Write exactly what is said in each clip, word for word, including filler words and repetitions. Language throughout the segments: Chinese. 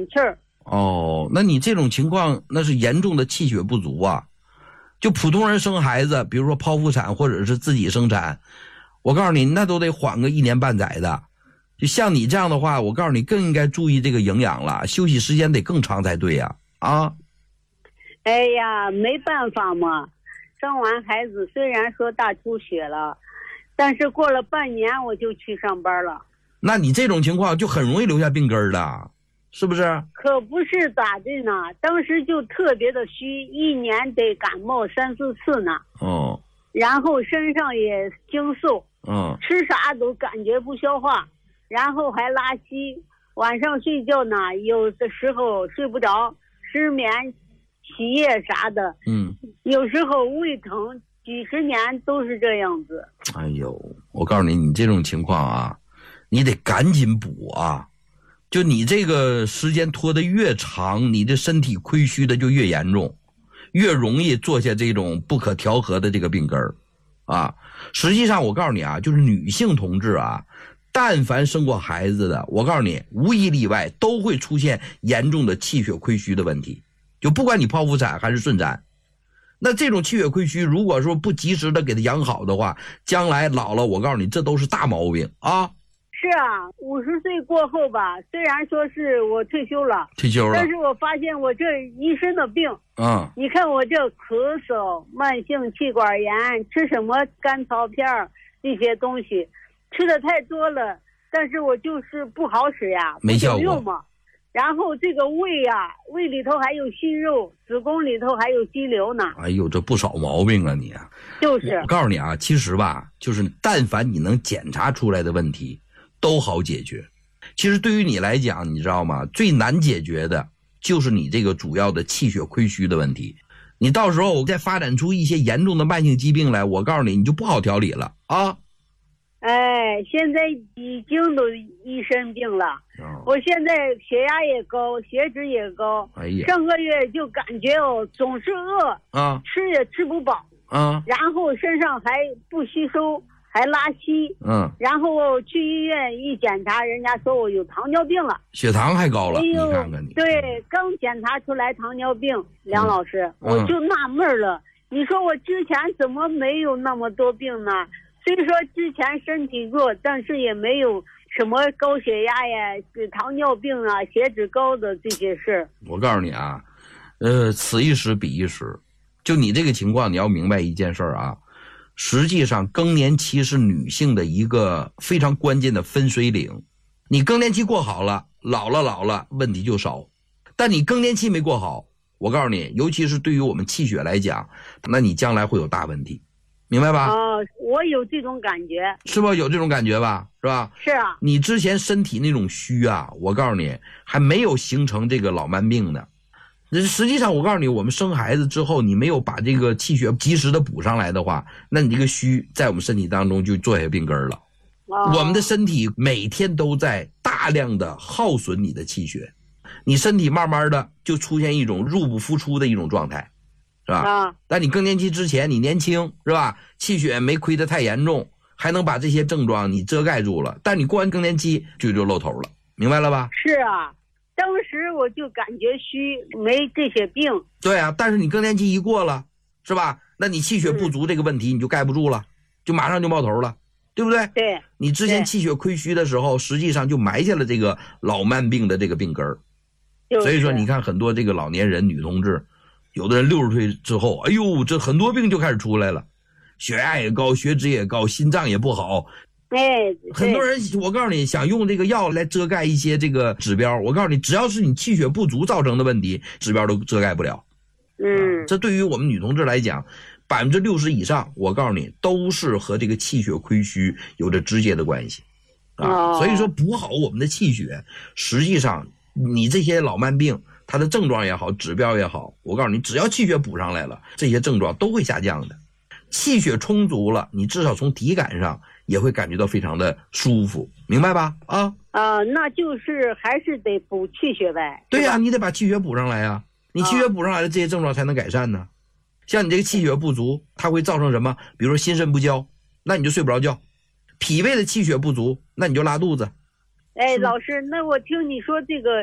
气儿。 哦，那你这种情况那是严重的气血不足啊。就普通人生孩子，比如说剖腹产或者是自己生产，我告诉你那都得缓个一年半载的。就像你这样的话，我告诉你更应该注意这个营养了，休息时间得更长才对呀。啊， 哎呀，没办法嘛，生完孩子虽然说大出血了，但是过了半年我就去上班了。 那你这种情况就很容易留下病根的，是不是？ 可不是咋的呢，当时就特别的虚，一年得感冒三四次呢。 哦， 然后身上也精瘦， 嗯， 吃啥都感觉不消化，然后还拉稀，晚上睡觉呢，有的时候睡不着，失眠、起夜啥的， 嗯， 有时候胃疼，几十年都是这样子。 哎呦，我告诉你，你这种情况啊，你得赶紧补啊！就你这个时间拖得越长，你的身体亏虚的就越严重，越容易做下这种不可调和的这个病根儿啊。实际上我告诉你啊，就是女性同志啊，但凡生过孩子的，我告诉你无一例外都会出现严重的气血亏虚的问题，就不管你剖腹产还是顺产。那这种气血亏虚如果说不及时的给它养好的话，将来老了我告诉你这都是大毛病啊。 是啊，五十岁过后吧，虽然说是我退休了， 退休了， 但是我发现我这一身的病， 嗯， 你看我这咳嗽、慢性气管炎，吃什么甘草片这些东西，吃的太多了，但是我就是不好使呀， 没效果用嘛。然后这个胃呀、啊，胃里头还有息肉，子宫里头还有肌瘤呢。 哎呦，这不少毛病啊你啊！ 就是我告诉你啊，其实吧，就是但凡你能检查出来的问题，都好解决。其实对于你来讲，你知道吗？最难解决的就是你这个主要的气血亏虚的问题。你到时候再发展出一些严重的慢性疾病来，我告诉你，你就不好调理了啊！ 哎，现在已经都一身病了。哦、我现在血压也高，血脂也高。 哎呀， 上个月就感觉哦，总是饿啊， 吃也吃不饱啊， 然后身上还不吸收，还拉稀。 嗯， 然后我去医院一检查，人家说我有糖尿病了， 血糖还高了。哎、你看看你。 对，刚检查出来糖尿病，梁老师， 嗯、 我就纳闷了。嗯、你说我之前怎么没有那么多病呢？虽说之前身体弱，但是也没有什么高血压呀、糖尿病啊、血脂高的这些事。 我告诉你啊，呃，此一时彼一时。就你这个情况，你要明白一件事儿啊，实际上更年期是女性的一个非常关键的分水岭。你更年期过好了，老了老了问题就少，但你更年期没过好，我告诉你，尤其是对于我们气血来讲，那你将来会有大问题。明白吧？ 哦，我有这种感觉， 是不？有这种感觉吧？是吧？ 是啊。 你之前身体那种虚啊，我告诉你，还没有形成这个老慢病呢。实际上，我告诉你，我们生孩子之后，你没有把这个气血及时的补上来的话，那你这个虚在我们身体当中就做下病根了。哦、我们的身体每天都在大量的耗损你的气血，你身体慢慢的就出现一种入不敷出的一种状态。是吧？啊！但你更年期之前，你年轻是吧？气血没亏得太严重，还能把这些症状你遮盖住了。但你过完更年期就就露头了，明白了吧？ 是啊，当时我就感觉虚，没这些病。 对啊，但是你更年期一过了，是吧？那你气血不足这个问题你就盖不住了，嗯、就马上就冒头了，对不对？ 对。 你之前气血亏虚的时候，实际上就埋下了这个老慢病的这个病根儿。 就是、 所以说，你看很多这个老年人、女同志。有的人六十岁之后，哎呦，这很多病就开始出来了，血压也高，血脂也高，心脏也不好。 哎， 很多人，我告诉你，想用这个药来遮盖一些这个指标，我告诉你，只要是你气血不足造成的问题，指标都遮盖不了。 嗯， 啊、这对于我们女同志来讲，百分之六十以上，我告诉你，都是和这个气血亏虚有着直接的关系。啊， 哦、 所以说补好我们的气血，实际上你这些老慢病。它的症状也好，指标也好，我告诉你，只要气血补上来了，这些症状都会下降的。气血充足了，你至少从体感上也会感觉到非常的舒服，明白吧？啊啊，那就是还是得补气血呗。 对呀、啊，你得把气血补上来呀、啊，你气血补上来了，这些症状才能改善呢。像你这个气血不足，它会造成什么？比如说心肾不交，那你就睡不着觉；脾胃的气血不足，那你就拉肚子。 哎，老师，那我听你说这个。血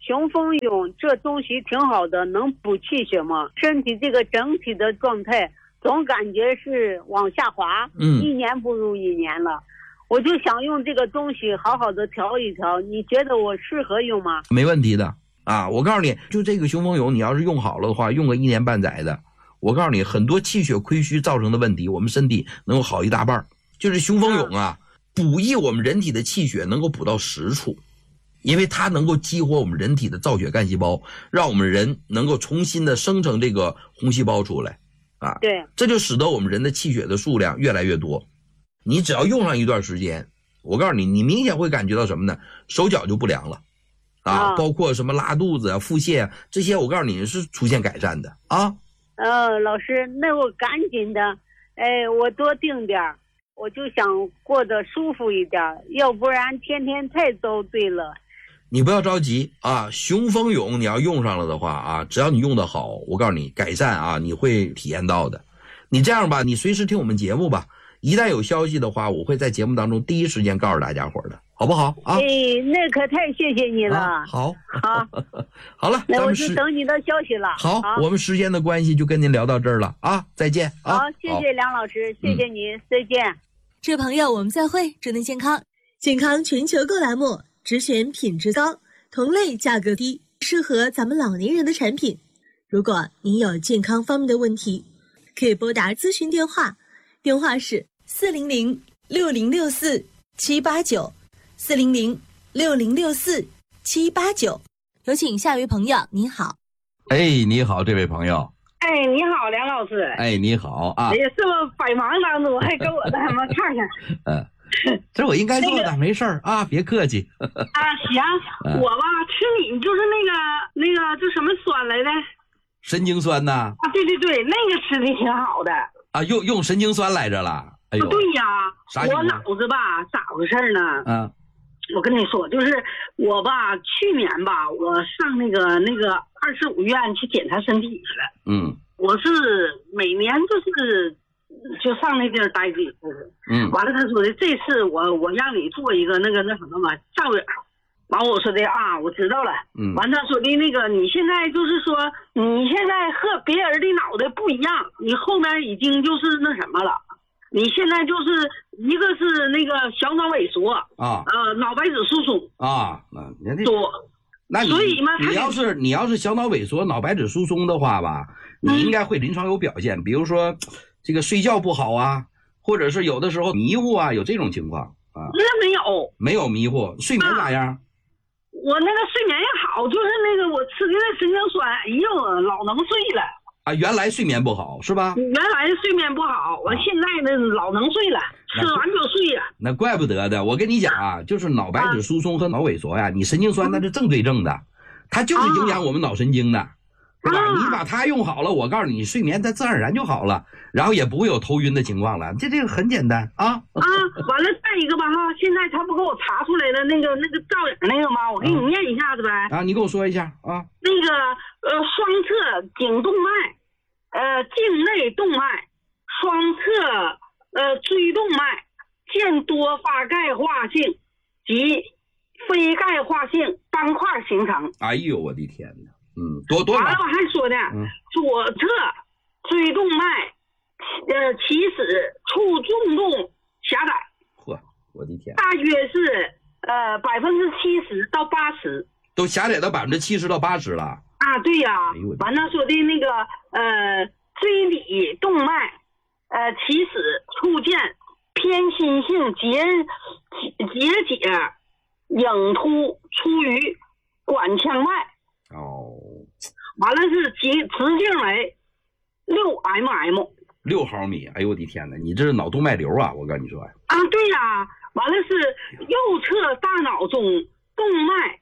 雄风勇这东西挺好的，能补气血吗？身体这个整体的状态总感觉是往下滑， 嗯， 一年不如一年了。我就想用这个东西好好的调一调，你觉得我适合用吗？ 没问题的啊！我告诉你，就这个雄风勇，你要是用好了的话，用个一年半载的，我告诉你，很多气血亏虚造成的问题，我们身体能够好一大半。就是雄风勇啊，补益我们人体的气血能够补到实处，因为它能够激活我们人体的造血干细胞，让我们人能够重新的生成这个红细胞出来啊。 对，这就使得我们人的气血的数量越来越多。你只要用上一段时间，我告诉你，你明显会感觉到什么呢？手脚就不凉了啊，啊包括什么拉肚子啊、腹泻啊，这些我告诉你是出现改善的啊。 呃，老师，那我赶紧的，哎，我多定点，我就想过得舒服一点，要不然天天太遭罪了。 你不要着急啊，雄风勇你要用上了的话啊，只要你用得好，我告诉你改善啊，你会体验到的。你这样吧，你随时听我们节目吧。一旦有消息的话，我会在节目当中第一时间告诉大家伙的，好不好啊？ 哎，那可太谢谢你了。 啊、好， 好， 好了， 那我就等你的消息了。 好，好我们时间的关系就跟您聊到这儿了啊，再见啊！ 好，谢谢梁老师，谢谢您，嗯、再见。 这朋友，我们再会，祝您健康。健康全球购栏目，只选品质高、同类价格低、适合咱们老年人的产品。如果您有健康方面的问题，可以拨打咨询电话，电话是四零零六零六四七八九，四零零六零六四七八九。有请下一位朋友，您好。 哎，你好，这位朋友。 哎，你好，梁老师。 哎，你好啊。 哎呀，这么百忙当中还给我的什么看看？ 嗯，这我应该做的，那个、没事儿啊，别客气。 啊，行，嗯、我吧吃你就是那个那个就什么酸来的？ 神经酸呐。 啊，对对对，那个吃的挺好的。 啊，用用神经酸来着了。哎呦， 对呀，我脑子吧咋回事呢？ 嗯， 我跟你说，就是我吧，去年吧，我上那个那个二十五院去检查身体去了。 嗯， 我是每年就是就上那地儿待几次。 嗯， 完了他说的这次我我让你做一个那个那什么嘛照眼。完我说的啊，我知道了。 嗯， 完他说的那个你现在就是说你现在和别人的脑袋不一样，你后面已经就是那什么了。你现在就是一个是那个小脑萎缩啊， 呃，脑白质疏松啊，那人家多， 那你所以嘛， 你要是你要是小脑萎缩、脑白质疏松的话吧，你应该会临床有表现，嗯、比如说这个睡觉不好啊，或者是有的时候迷糊啊，有这种情况啊。 那没有， 没有迷糊，睡眠咋样？啊、 我那个睡眠也好，就是那个我吃的那神经酸，哎呦，老能睡了。 啊，原来睡眠不好是吧？ 原来睡眠不好，我现在呢老能睡了，吃完就睡了。 那怪不得的，我跟你讲啊，就是脑白质疏松和脑萎缩呀，你神经酸那是正对正的，它就是影响我们脑神经的，是吧？你把它用好了，我告诉你，睡眠它自然而然就好了，然后也不会有头晕的情况了。这这个很简单啊。 啊，完了再一个吧哈，现在他不给我查出来的那个那个照影那个吗？我给你念一下子呗。 啊，你给我说一下啊。 那个呃，双侧颈动脉，呃，颈内动脉，双侧呃椎动脉，见多发钙化性及非钙化性斑块形成。 哎呦，我的天哪！嗯，多多。 完了我还说呢，嗯、左侧椎动脉，呃，起始处重动狭窄。 嚯，我的天！ 大约是呃百分之七十到八十。 都狭窄到百分之七十到八十了啊！对呀、啊， 哎、 完了说的那个呃椎里动脉，呃起始出现偏心性结结节影突出于管腔外。 哦， 完了是直直径为六 mm， 六毫米。哎呦我的天哪，你这是脑动脉瘤啊！我跟你说啊，对呀、啊，完了是右侧大脑中动脉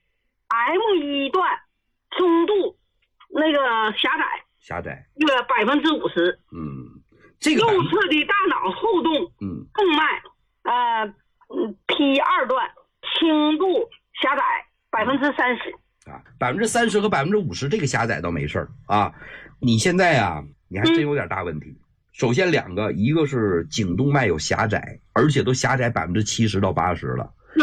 M 一段中度那个狭窄， 狭窄约百分之五十。 嗯，这个右侧的大脑后动嗯动脉呃嗯 P 二段轻度狭窄百分之三十啊，百分之三十和百分之五十这个狭窄倒没事儿啊。你现在啊，你还真有点大问题。嗯、首先两个，一个是颈动脉有狭窄，而且都狭窄百分之七十到八十了。 对，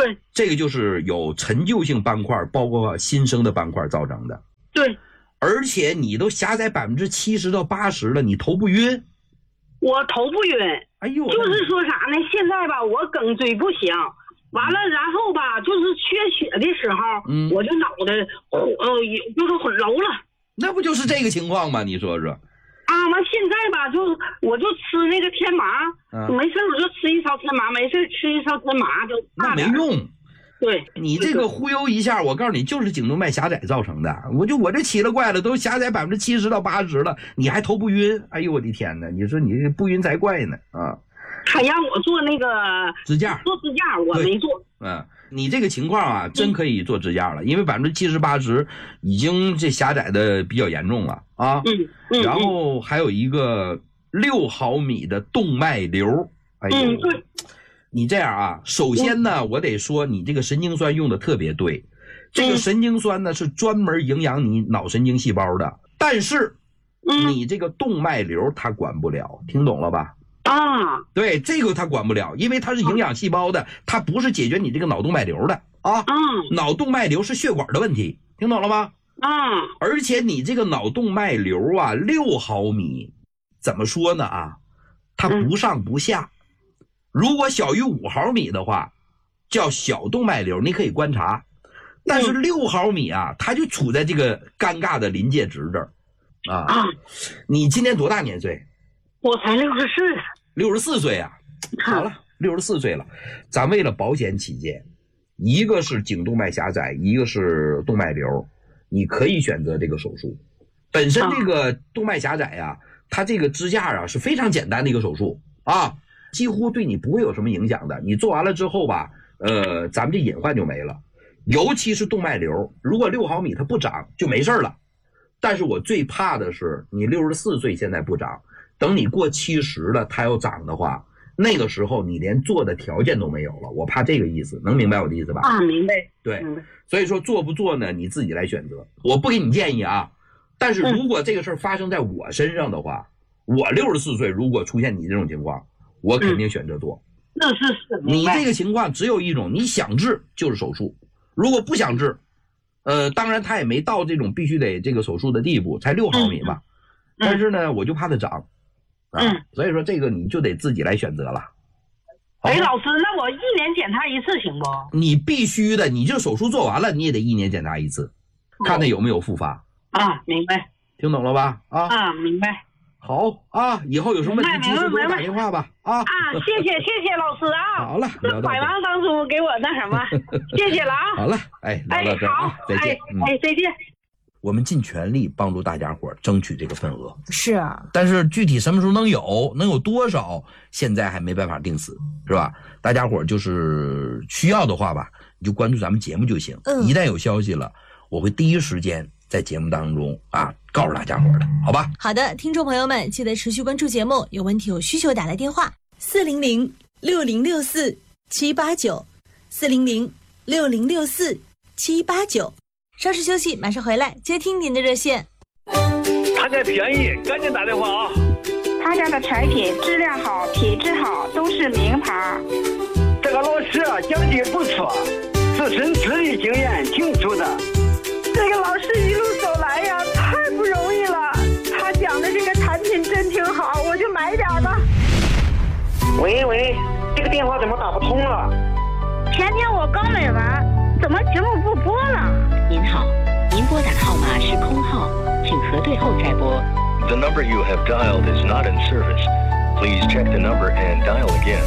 对， 这个就是有陈旧性斑块，包括新生的斑块造成的。 对， 而且你都狭窄百分之七十到八十了，你头不晕？ 我头不晕。 哎呦， 就是说啥呢？现在吧，我颈椎不行，完了，然后吧，就是缺血的时候，嗯，我就脑袋呃，就是揉了。 那不就是这个情况吗？你说说。 啊，完现在吧，就我就吃那个天麻，啊、没事我就吃一勺天麻，没事吃一勺天麻就那没用。 对， 你这个忽悠一下，我告诉你，就是颈动脉狭窄造成的。我就我这奇了怪了，都狭窄百分之七十到八十了，你还头不晕？哎呦我的天哪！你说你这不晕才怪呢啊！ 他让我做那个支架， 做支架我没做。 嗯，你这个情况啊，真可以做支架了，因为百分之七十八十已经这狭窄的比较严重了啊。嗯嗯。然后还有一个六毫米的动脉瘤，哎呦。嗯，对。你这样啊，首先呢，嗯、我得说你这个神经酸用的特别对，这个神经酸呢是专门营养你脑神经细胞的，但是你这个动脉瘤它管不了，听懂了吧？啊，对，这个它管不了，因为它是营养细胞的，它不是解决你这个脑动脉瘤的啊。嗯，脑动脉瘤是血管的问题，听懂了吗？啊，而且你这个脑动脉瘤啊，六毫米，怎么说呢啊？它不上不下。如果小于五毫米的话，叫小动脉瘤，你可以观察。但是六毫米啊，它就处在这个尴尬的临界值这儿啊。啊，你今年多大年岁？ 我才六十四。 六十四岁啊！好了，六十四岁了。咱为了保险起见，一个是颈动脉狭窄，一个是动脉瘤，你可以选择这个手术。本身这个动脉狭窄呀、啊，它这个支架啊是非常简单的一个手术啊。几乎对你不会有什么影响的，你做完了之后吧，呃，咱们这隐患就没了。尤其是动脉瘤，如果六毫米它不长就没事了。但是我最怕的是你六十四岁现在不长，等你过七十了它要长的话，那个时候你连做的条件都没有了。我怕这个意思，能明白我的意思吧？ 啊，明白。 对，所以说做不做呢，你自己来选择。我不给你建议啊，但是如果这个事儿发生在我身上的话，嗯、我六十四岁如果出现你这种情况。我肯定选择做， 那、嗯、是是。 你这个情况只有一种，你想治就是手术，如果不想治，呃，当然他也没到这种必须得这个手术的地步，才六毫米吧。嗯、但是呢，我就怕它长，啊，嗯、所以说这个你就得自己来选择了。 哎，老师，那我一年检查一次行不？ 你必须的，你这手术做完了，你也得一年检查一次，看看有没有复发。 啊，明白。 听懂了吧？啊， 啊，明白。 好啊，以后有什么问题及时给我打电话吧。啊啊，谢谢谢谢老师啊。 好了， 这百忙当初给我那什么，谢谢了啊。 好了，哎，聊到这儿啊，再见。 哎，再见。 我们尽全力帮助大家伙争取这个份额。 是啊， 但是具体什么时候能有，能有多少，现在还没办法定死，是吧？大家伙就是需要的话吧，你就关注咱们节目就行。嗯，一旦有消息了，我会第一时间在节目当中啊告诉大家伙的，好吧？ 好的，听众朋友们，记得持续关注节目，有问题有需求打来电话四零零六零六四七八九四零零六零六四七八九。稍事休息，马上回来接听您的热线。 他家便宜，赶紧打电话啊！ 他家的产品质量好，品质好，都是名牌。 这个老师讲的不错，自身资历经验挺足的。 这个老师一路走来呀，太不容易了。他讲的这个产品真挺好，我就买点吧。 喂喂，这个电话怎么打不通了？ 前天我刚买完，怎么节目不播了？ 您好，您拨打的号码是空号，请核对后再拨。 The number you have dialed is not in service. Please check the number and dial again.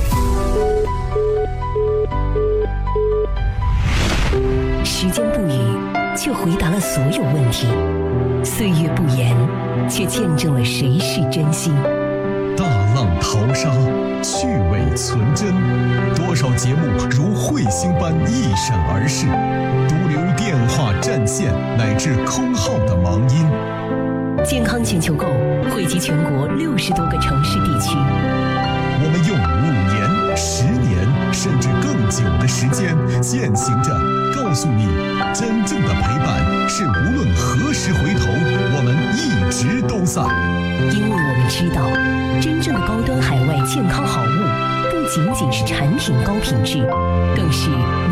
时间不语，却回答了所有问题；岁月不言，却见证了谁是真心。 大浪淘沙，趣味存真，多少节目如彗星般一闪而逝，独留电话占线乃至空号的盲音。 健康全球购汇集全国六十多个城市地区， 我们用五年、十年甚至更久的时间，践行着告诉你，真正的陪伴是无论何时回头，我们一直都在。 因为我们知道，真正的高端海外健康好物，不仅仅是产品高品质，更是你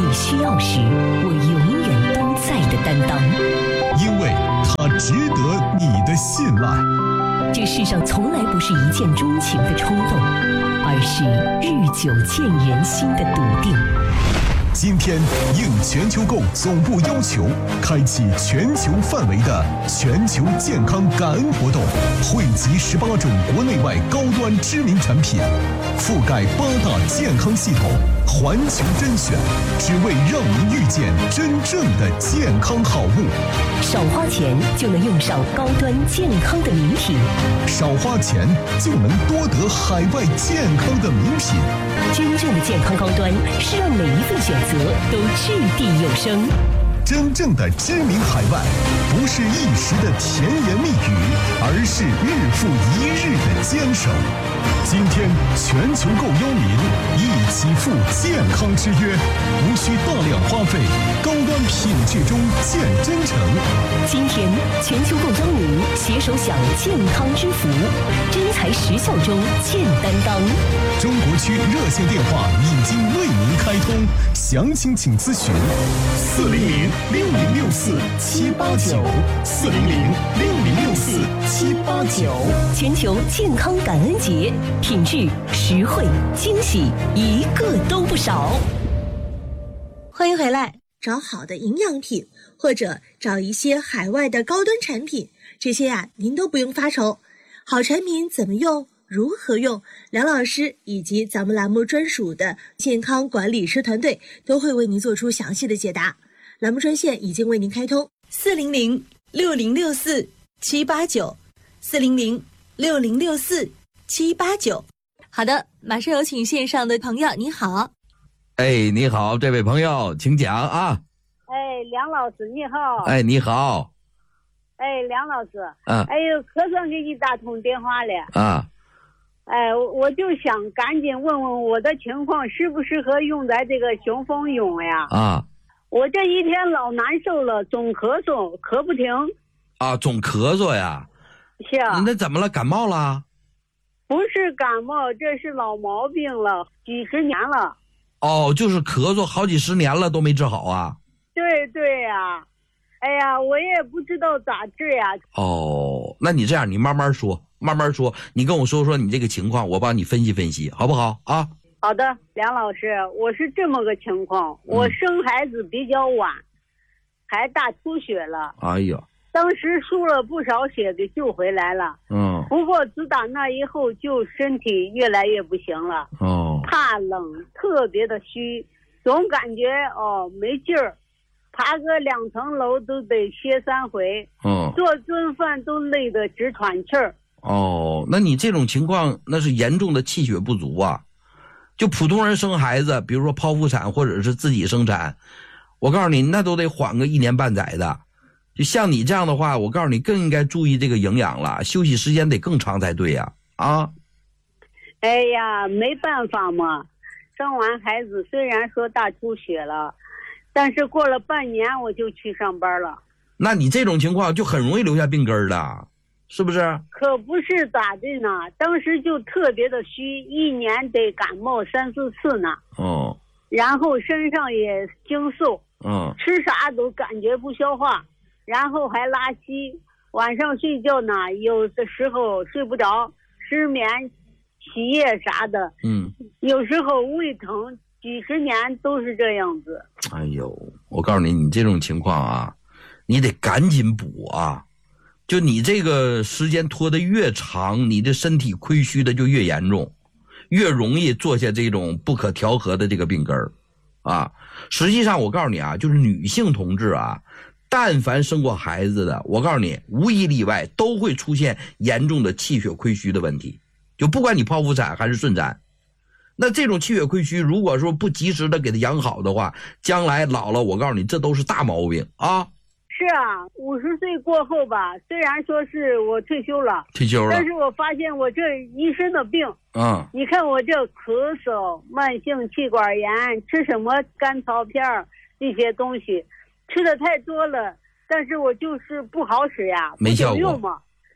你需要时，我永远都在的担当。 因为它值得你的信赖。 这世上从来不是一见钟情的冲动，而是日久见人心的笃定。 今天应全球购总部要求，开启全球范围的全球健康感恩活动，汇集十八种国内外高端知名产品，覆盖八大健康系统，环球甄选，只为让您遇见真正的健康好物。 少花钱就能用上高端健康的名品， 少花钱就能多得海外健康的名品。 真正的健康高端是让每一份选择都掷地有声。 真正的知名海外，不是一时的甜言蜜语，而是日复一日的坚守。今天全球购邀您一起赴健康之约，无需大量花费，高端品质中见真诚。 今天全球购邀您携手享健康之福，真材实效中见担当。 中国区热线电话已经为您开通，详情请咨询四零零六零六四七八九四零零六零六四七八九。 全球健康感恩节，品质、实惠、惊喜，一个都不少。 欢迎回来。找好的营养品，或者找一些海外的高端产品，这些呀、啊、您都不用发愁。好产品怎么用，如何用，梁老师以及咱们栏目专属的健康管理师团队都会为您做出详细的解答。栏目专线已经为您开通，四零零六零六四七八九，四零零六零六四七八九。好的，马上有请线上的朋友，你好。 哎，你好，这位朋友，请讲啊。 哎，梁老师你好。 哎，你好。 哎，梁老师。 啊。 哎呦，可算给你打通电话了。 啊。 哎，我就想赶紧问问我的情况适不适合用在这个雄风臃呀？ 啊。 我这一天老难受了，总咳嗽，咳不停。 啊，总咳嗽呀？ 是啊。 那怎么了？感冒了？ 不是感冒，这是老毛病了，几十年了。 哦，就是咳嗽好几十年了都没治好啊？ 对对呀、啊，哎呀，我也不知道咋治呀。 哦，那你这样，你慢慢说，慢慢说，你跟我说说你这个情况，我帮你分析分析，好不好啊？ 好的，梁老师，我是这么个情况，我生孩子比较晚，嗯、还大出血了。 哎呀， 当时输了不少血给救回来了。嗯，不过自打那以后，就身体越来越不行了。哦，怕冷，特别的虚，总感觉哦没劲儿，爬个两层楼都得歇三回。嗯，做顿饭都累得直喘气儿。 哦，那你这种情况，那是严重的气血不足啊。就普通人生孩子，比如说剖腹产或者是自己生产，我告诉你，那都得缓个一年半载的。就像你这样的话，我告诉你更应该注意这个营养了，休息时间得更长才对呀。啊， 哎呀，没办法嘛，生完孩子虽然说大出血了，但是过了半年我就去上班了。 那你这种情况就很容易留下病根的，是不是？ 可不是咋的呢，当时就特别的虚，一年得感冒三四次呢。哦。然后身上也精瘦。嗯。吃啥都感觉不消化。然后还拉稀，晚上睡觉呢，有的时候睡不着，失眠、起夜啥的。嗯，有时候胃疼，几十年都是这样子。 哎呦，我告诉你，你这种情况啊，你得赶紧补啊！就你这个时间拖得越长，你的身体亏虚的就越严重，越容易做下这种不可调和的这个病根儿啊。实际上，我告诉你啊，就是女性同志啊。但凡生过孩子的，我告诉你，无一例外都会出现严重的气血亏虚的问题。就不管你剖腹产还是顺产，那这种气血亏虚，如果说不及时的给它养好的话，将来老了，我告诉你，这都是大毛病啊。 是啊，五十岁过后吧，虽然说是我退休了， 退休了， 但是我发现我这一身的病，嗯，你看我这咳嗽、慢性气管炎，吃什么甘草片这些东西。吃的太多了，但是我就是不好使呀， 没效果用嘛。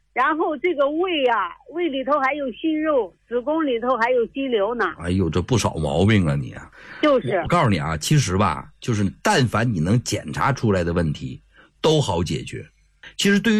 然后这个胃呀、啊，胃里头还有息肉，子宫里头还有肌瘤呢。 哎呦，这不少毛病啊你啊！ 就是我告诉你啊，其实吧，就是但凡你能检查出来的问题，都好解决。其实对于